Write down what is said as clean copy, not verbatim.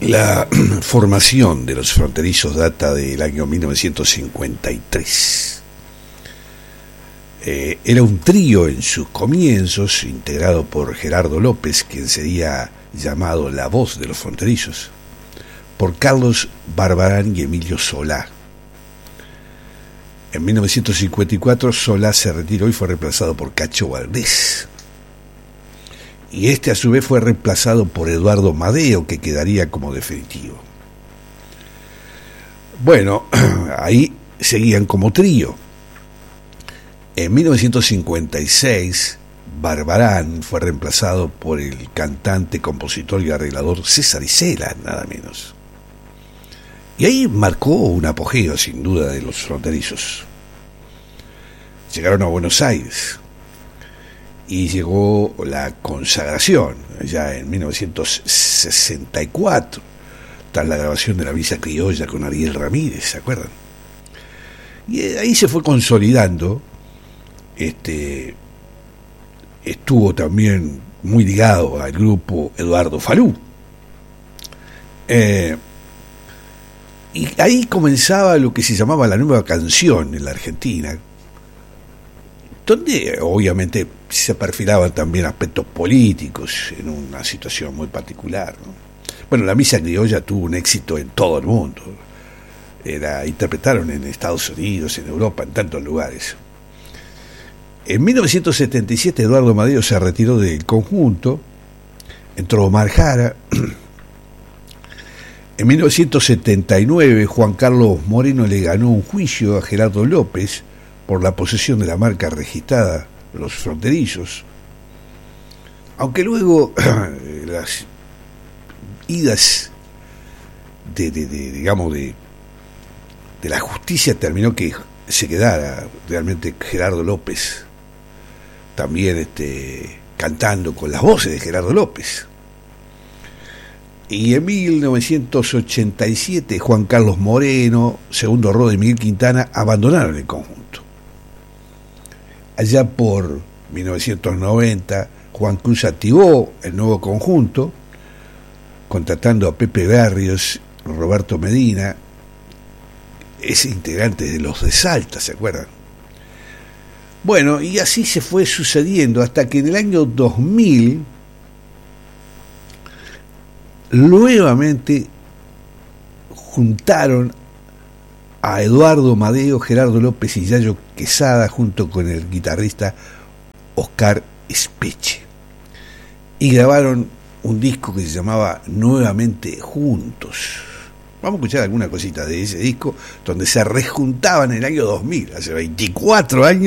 La formación de los Fronterizos data del año 1953. Era un trío en sus comienzos, integrado por Gerardo López, quien sería llamado la voz de los Fronterizos, por Carlos Barbarán y Emilio Solá. En 1954 Solá se retiró y fue reemplazado por Cacho Valdés. Y este a su vez fue reemplazado por Eduardo Madeo, que quedaría como definitivo. Bueno, ahí seguían como trío. En 1956, Barbarán fue reemplazado por el cantante, compositor y arreglador César Isela, nada menos. Y ahí marcó un apogeo, sin duda, de los Fronterizos. Llegaron a Buenos Aires y llegó la consagración, ya en 1964, tras la grabación de La Misa Criolla con Ariel Ramírez, ¿se acuerdan? Y ahí se fue consolidando. Estuvo también muy ligado al grupo Eduardo Falú. Y ahí comenzaba lo que se llamaba la nueva canción en la Argentina, donde obviamente se perfilaban también aspectos políticos en una situación muy particular, ¿no? Bueno, La Misa Criolla tuvo un éxito en todo el mundo. Interpretaron en Estados Unidos, en Europa, en tantos lugares. En 1977 Eduardo Madeo se retiró del conjunto, entró Omar Jara. En 1979 Juan Carlos Moreno le ganó un juicio a Gerardo López por la posesión de la marca registrada Los Fronterizos, aunque luego las idas de la justicia terminó que se quedara realmente Gerardo López también cantando con las voces de Gerardo López. Y en 1987 Juan Carlos Moreno, Segundo Rodo y Miguel Quintana abandonaron el conjunto. Allá por 1990 Juan Cruz activó el nuevo conjunto, contratando a Pepe Berrios, Roberto Medina, ese integrante de Los de Salta, ¿se acuerdan? Bueno, y así se fue sucediendo hasta que en el año 2000 nuevamente juntaron a Eduardo Madeo, Gerardo López y Yayo Quesada junto con el guitarrista Oscar Espeche, y grabaron un disco que se llamaba Nuevamente Juntos. Vamos a escuchar alguna cosita de ese disco, donde se rejuntaban en el año 2000, hace 24 años.